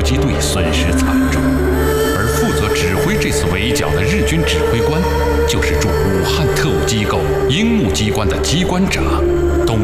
击队损失惨重，而负责指挥这次围剿的日军指挥官，就是驻武汉特务机构樱木机关的机关长